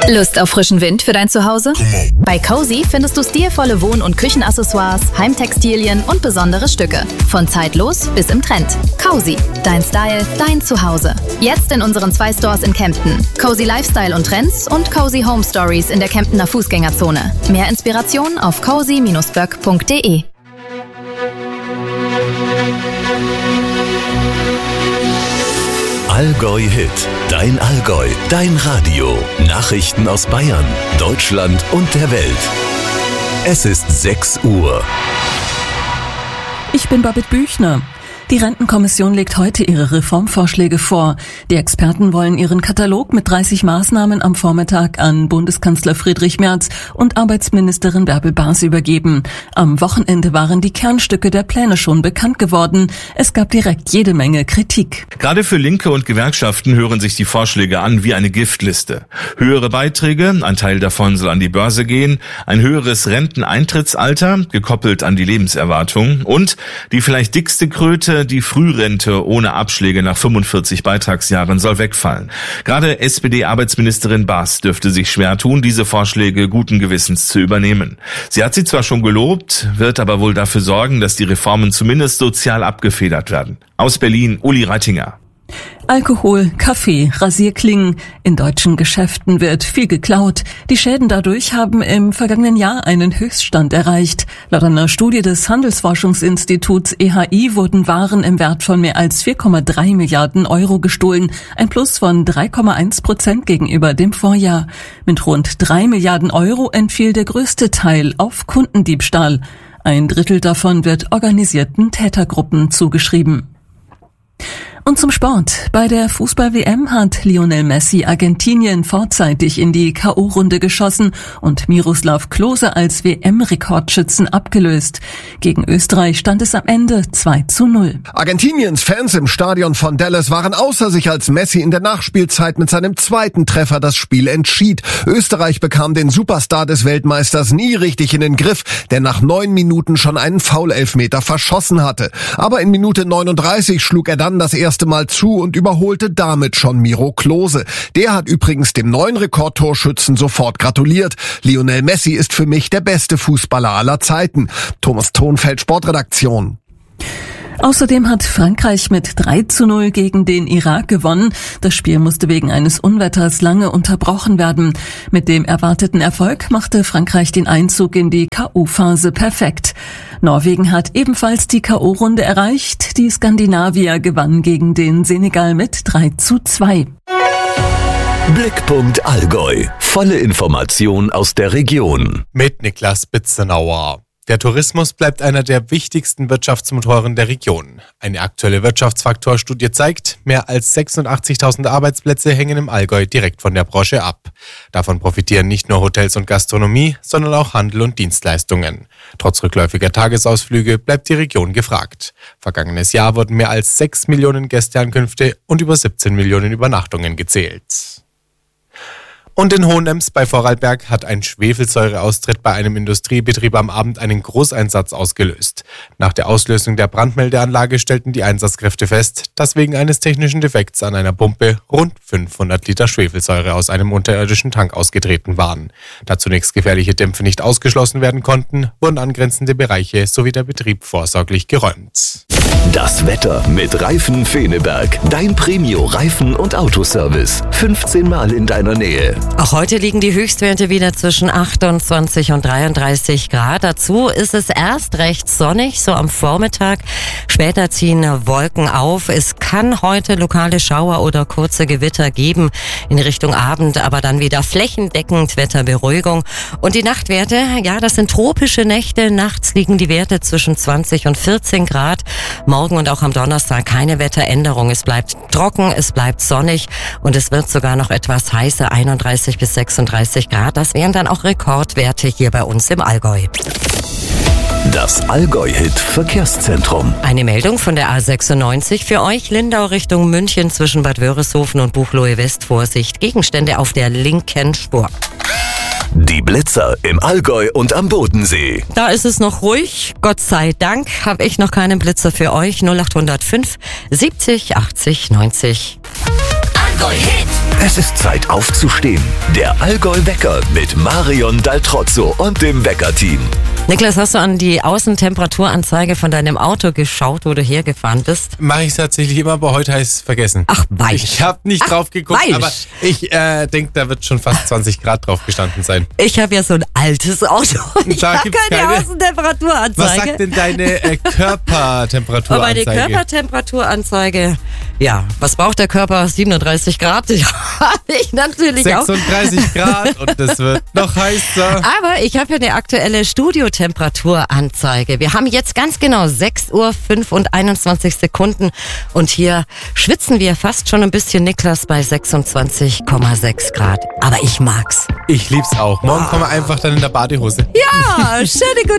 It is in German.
Lust auf frischen Wind für dein Zuhause? Bei Cozy findest du stilvolle Wohn- und Küchenaccessoires, Heimtextilien und besondere Stücke. Von zeitlos bis im Trend. Cozy, dein Style, dein Zuhause. Jetzt in unseren 2 Stores in Kempten. Cozy Lifestyle und Trends und Cozy Home Stories in der Kemptener Fußgängerzone. Mehr Inspiration auf cozy-böck.de. Allgäu Hit, dein Allgäu, dein Radio. Nachrichten aus Bayern, Deutschland und der Welt. Es ist 6 Uhr. Ich bin Babette Büchner. Die Rentenkommission legt heute ihre Reformvorschläge vor. Die Experten wollen ihren Katalog mit 30 Maßnahmen am Vormittag an Bundeskanzler Friedrich Merz und Arbeitsministerin Bärbel Baas übergeben. Am Wochenende waren die Kernstücke der Pläne schon bekannt geworden. Es gab direkt jede Menge Kritik. Gerade für Linke und Gewerkschaften hören sich die Vorschläge an wie eine Giftliste. Höhere Beiträge, ein Teil davon soll an die Börse gehen, ein höheres Renteneintrittsalter, gekoppelt an die Lebenserwartung und die vielleicht dickste Kröte, die Frührente ohne Abschläge nach 45 Beitragsjahren soll wegfallen. Gerade SPD-Arbeitsministerin Baas dürfte sich schwer tun, diese Vorschläge guten Gewissens zu übernehmen. Sie hat sie zwar schon gelobt, wird aber wohl dafür sorgen, dass die Reformen zumindest sozial abgefedert werden. Aus Berlin, Uli Reitinger. Alkohol, Kaffee, Rasierklingen. In deutschen Geschäften wird viel geklaut. Die Schäden dadurch haben im vergangenen Jahr einen Höchststand erreicht. Laut einer Studie des Handelsforschungsinstituts EHI wurden Waren im Wert von mehr als 4,3 Milliarden Euro gestohlen. Ein Plus von 3,1% gegenüber dem Vorjahr. Mit rund 3 Milliarden Euro entfiel der größte Teil auf Kundendiebstahl. Ein Drittel davon wird organisierten Tätergruppen zugeschrieben. Und zum Sport. Bei der Fußball-WM hat Lionel Messi Argentinien vorzeitig in die K.O.-Runde geschossen und Miroslav Klose als WM-Rekordschützen abgelöst. Gegen Österreich stand es am Ende 2:0. Argentiniens Fans im Stadion von Dallas waren außer sich, als Messi in der Nachspielzeit mit seinem 2. Treffer das Spiel entschied. Österreich bekam den Superstar des Weltmeisters nie richtig in den Griff, der nach 9 Minuten schon einen Foul-Elfmeter verschossen hatte. Aber in Minute 39 schlug er dann das erste Mal zu und überholte damit schon Miro Klose. Der hat übrigens dem neuen Rekordtorschützen sofort gratuliert. Lionel Messi ist für mich der beste Fußballer aller Zeiten. Thomas Thonfeld, Sportredaktion. Außerdem hat Frankreich mit 3:0 gegen den Irak gewonnen. Das Spiel musste wegen eines Unwetters lange unterbrochen werden. Mit dem erwarteten Erfolg machte Frankreich den Einzug in die K.O.-Phase perfekt. Norwegen hat ebenfalls die K.O.-Runde erreicht. Die Skandinavier gewannen gegen den Senegal mit 3:2. Blickpunkt Allgäu. Volle Information aus der Region. Mit Niklas Bitzenauer. Der Tourismus bleibt einer der wichtigsten Wirtschaftsmotoren der Region. Eine aktuelle Wirtschaftsfaktorstudie zeigt, mehr als 86.000 Arbeitsplätze hängen im Allgäu direkt von der Branche ab. Davon profitieren nicht nur Hotels und Gastronomie, sondern auch Handel und Dienstleistungen. Trotz rückläufiger Tagesausflüge bleibt die Region gefragt. Vergangenes Jahr wurden mehr als 6 Millionen Gästeankünfte und über 17 Millionen Übernachtungen gezählt. Und in Hohenems bei Vorarlberg hat ein Schwefelsäureaustritt bei einem Industriebetrieb am Abend einen Großeinsatz ausgelöst. Nach der Auslösung der Brandmeldeanlage stellten die Einsatzkräfte fest, dass wegen eines technischen Defekts an einer Pumpe rund 500 Liter Schwefelsäure aus einem unterirdischen Tank ausgetreten waren. Da zunächst gefährliche Dämpfe nicht ausgeschlossen werden konnten, wurden angrenzende Bereiche sowie der Betrieb vorsorglich geräumt. Das Wetter mit Reifen Feneberg. Dein Premio-Reifen- und Autoservice. 15 Mal in deiner Nähe. Auch heute liegen die Höchstwerte wieder zwischen 28 und 33 Grad. Dazu ist es erst recht sonnig, so am Vormittag. Später ziehen Wolken auf. Es kann heute lokale Schauer oder kurze Gewitter geben in Richtung Abend, aber dann wieder flächendeckend Wetterberuhigung. Und die Nachtwerte, ja, das sind tropische Nächte. Nachts liegen die Werte zwischen 20 und 14 Grad. Morgen und auch am Donnerstag keine Wetteränderung. Es bleibt trocken, es bleibt sonnig und es wird sogar noch etwas heißer, 31 bis 36 Grad. Das wären dann auch Rekordwerte hier bei uns im Allgäu. Das Allgäu-Hit Verkehrszentrum. Eine Meldung von der A96 für euch. Lindau Richtung München zwischen Bad Wörishofen und Buchloe West. Vorsicht, Gegenstände auf der linken Spur. Die Blitzer im Allgäu und am Bodensee. Da ist es noch ruhig. Gott sei Dank habe ich noch keinen Blitzer für euch. 0805 70 80 90. Allgäu-Hit. Es ist Zeit aufzustehen. Der Allgäu-Wecker mit Marion Daltrozzo und dem Weckerteam. Niklas, hast du an die Außentemperaturanzeige von deinem Auto geschaut, wo du hergefahren bist? Mache ich tatsächlich immer, aber heute habe ich es vergessen. Ach, weich. Ich habe nicht drauf geguckt, weich. aber ich denke, da wird schon fast 20 Grad drauf gestanden sein. Ich habe ja so ein altes Auto. Ich habe keine Außentemperaturanzeige. Was sagt denn deine Körpertemperaturanzeige? Aber meine Körpertemperaturanzeige, ja, was braucht der Körper? 37 Grad. Ja, ich natürlich 36 Grad und es wird noch heißer. Aber ich habe ja eine aktuelle Studiotemperatur-Anzeige. Wir haben jetzt ganz genau 6:05 Uhr und 21 Sekunden und hier schwitzen wir fast schon ein bisschen, Niklas, bei 26,6 Grad. Aber ich mag's. Ich lieb's auch. Morgen kommen wir einfach dann in der Badehose. Ja, schöne gute